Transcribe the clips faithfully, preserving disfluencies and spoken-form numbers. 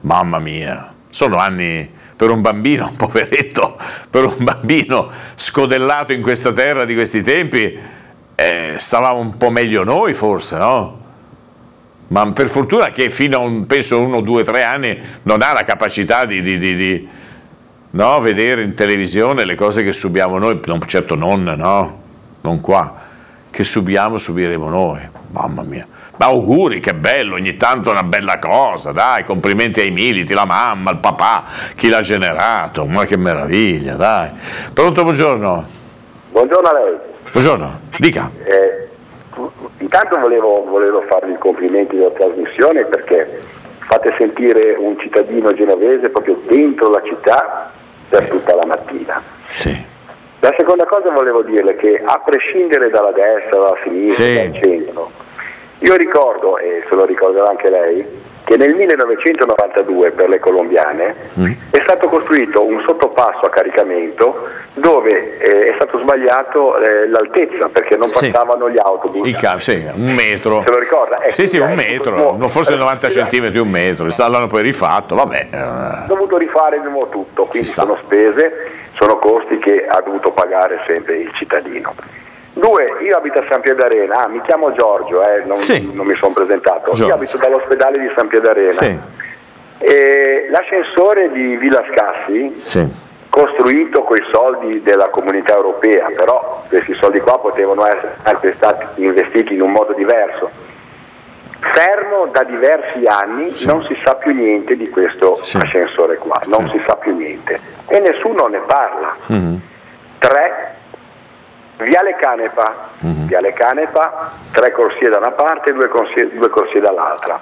mamma mia, sono anni per un bambino, poveretto, per un bambino scodellato in questa terra di questi tempi, eh, stavamo un po' meglio noi forse, no? Ma per fortuna che fino a un, penso uno, due, tre anni non ha la capacità di, di, di, di no, vedere in televisione le cose che subiamo noi, non, certo non, no, non qua, che subiamo, subiremo noi, mamma mia. Ma auguri, che bello, ogni tanto è una bella cosa, dai, complimenti ai militi, la mamma, il papà, chi l'ha generato, ma che meraviglia, dai. Pronto, buongiorno. Buongiorno a lei. Buongiorno, dica. Eh, intanto volevo, volevo farvi i complimenti della trasmissione, perché fate sentire un cittadino genovese proprio dentro la città per eh. tutta la mattina. Sì. La seconda cosa volevo dirle che, a prescindere dalla destra, dalla sinistra, sì. dal centro, io ricordo, e se lo ricorderà anche lei, che nel millenovecentonovantadue per le colombiane mm. è stato costruito un sottopasso a caricamento dove eh, è stato sbagliato eh, l'altezza, perché non passavano sì. gli autobus. Il ca- sì, un metro. Se lo ricorda? Eh, sì, sì, un metro, no, forse novanta centimetri, un metro, l'hanno poi rifatto, vabbè. Ha dovuto rifare di nuovo tutto, quindi sono spese, sono costi che ha dovuto pagare sempre il cittadino. Due, io abito a San Piedarena, ah, mi chiamo Giorgio, eh, non, sì. non mi sono presentato, Giorgio. Io abito dall'ospedale di San Piedarena. Sì. E l'ascensore di Villa Scassi, sì. costruito coi soldi della Comunità Europea, però questi soldi qua potevano essere stati investiti in un modo diverso. Fermo da diversi anni, sì. non si sa più niente di questo sì. ascensore qua, non sì. si sa più niente e nessuno ne parla. Mm-hmm. Tre, Viale Canepa, mm-hmm. Viale Canepa, tre corsie da una parte e due corsie, due corsie dall'altra.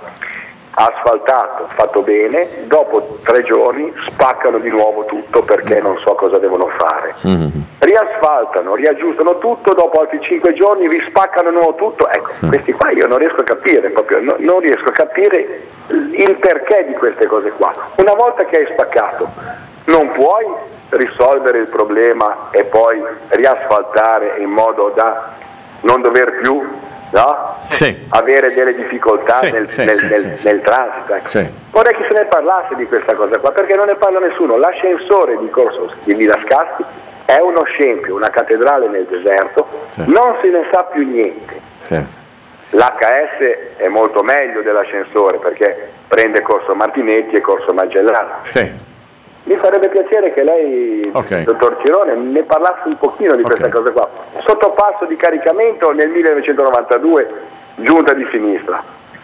Asfaltato, fatto bene, dopo tre giorni spaccano di nuovo tutto perché non so cosa devono fare. Mm-hmm. Riasfaltano, riaggiustano tutto, dopo altri cinque giorni rispaccano di nuovo tutto. Ecco, mm. questi qua io non riesco a capire, proprio, no, non riesco a capire il perché di queste cose qua. Una volta che hai spaccato, non puoi risolvere il problema e poi riasfaltare in modo da non dover più, no? Sì. avere delle difficoltà sì, nel, sì, nel, sì, nel, sì. nel transito. Ecco. Sì. Vorrei che se ne parlasse di questa cosa qua, perché non ne parla nessuno. L'ascensore di Corso di Villa Scassi è uno scempio, una cattedrale nel deserto, sì. non se ne sa più niente. Sì. L'H S è molto meglio dell'ascensore perché prende Corso Martinetti e Corso Magellano. Sì. Mi farebbe piacere che lei, okay. dottor Cirone, ne parlasse un pochino di okay. questa cosa qua. Sottopasso di caricamento nel millenovecentonovantadue, giunta di sinistra.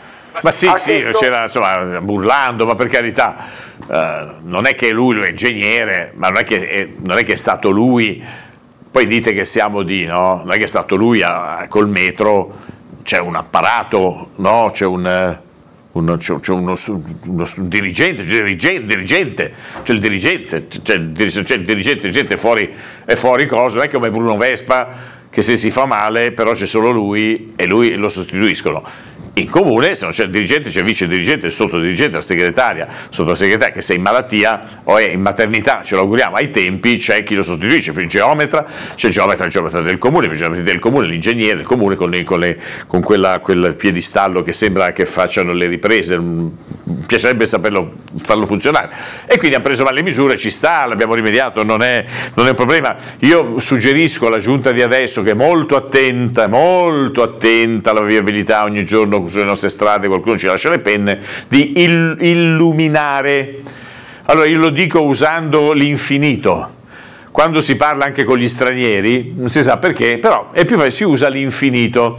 Ma sì, ha sì, detto... c'era insomma burlando, ma per carità, eh, non è che lui è ingegnere, ma non è, che è, non è che è stato lui, poi dite che siamo di, no? Non è che è stato lui a, col metro, c'è un apparato, no? C'è un... Uno, c'è, c'è uno, uno un dirigente, dirigente, dirigente, c'è il dirigente, c'è il dirigente, il dirigente, il dirigente è fuori, è fuori cosa, non è come Bruno Vespa che se si fa male però c'è solo lui e lui lo sostituiscono. In comune, se non c'è il dirigente, c'è il vice dirigente, il sottodirigente, la segretaria, sottosegretaria che se è in malattia o è in maternità, ce lo auguriamo, ai tempi c'è chi lo sostituisce, il geometra, c'è il geometra, il geometra del comune, il geometra del comune, l'ingegnere del comune con, le, con, le, con quella, quel piedistallo che sembra che facciano le riprese, mi piacerebbe saperlo farlo funzionare. E quindi hanno preso male le misure, ci sta, l'abbiamo rimediato, non è, non è un problema. Io suggerisco alla giunta di adesso che è molto attenta, molto attenta alla viabilità ogni giorno sulle nostre strade, qualcuno ci lascia le penne, di il, illuminare. Allora io lo dico usando l'infinito. Quando si parla anche con gli stranieri, non si sa perché, però è più facile, si usa l'infinito.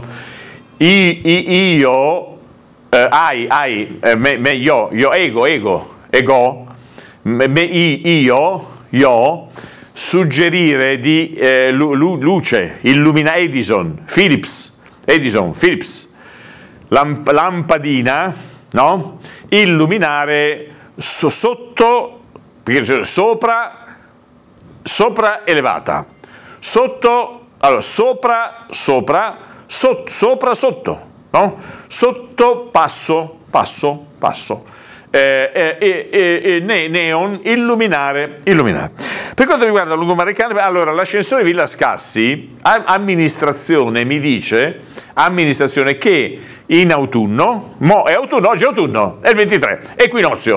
I, i, io, eh, ai, ai, eh, me, me, io, io, ego, ego, ego, me, me, io, io, suggerire di eh, lu, luce, illumina Edison, Philips, Edison, Philips, Lamp- lampadina, no? Illuminare so- sotto, perché sopra, sopra elevata, sotto, allora sopra, sopra, sotto, sopra, sotto, no? Sotto, passo, passo, passo. Eh, eh, eh, eh, ne- neon, illuminare, illuminare. Per quanto riguarda Lungomare Canepa, allora l'ascensore Villa Scassi, amministrazione mi dice, amministrazione che in autunno, mo è autunno, oggi è autunno, è il ventitré, equinozio.